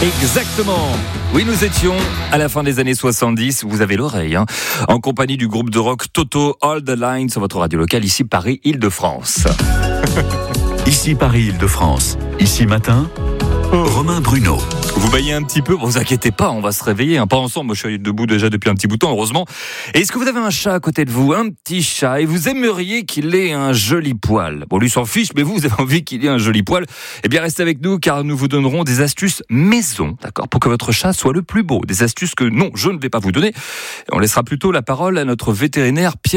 Exactement. Oui, nous étions à la fin des années 70, vous avez l'oreille, en compagnie du groupe de rock Toto, All the Line sur votre radio locale, ici Paris-Île-de-France. Ici Paris-Île-de-France. Ici matin, Romain Bruno. Vous baillez un petit peu, vous inquiétez pas, on va se réveiller, pas ensemble, moi je suis debout déjà depuis un petit bout de temps, heureusement. Et est-ce que vous avez un chat à côté de vous, un petit chat, et vous aimeriez qu'il ait un joli poil? Bon, lui s'en fiche, mais vous avez envie qu'il ait un joli poil? Eh bien, restez avec nous, car nous vous donnerons des astuces maison, d'accord, pour que votre chat soit le plus beau. Des astuces que non, je ne vais pas vous donner. On laissera plutôt la parole à notre vétérinaire Pierre.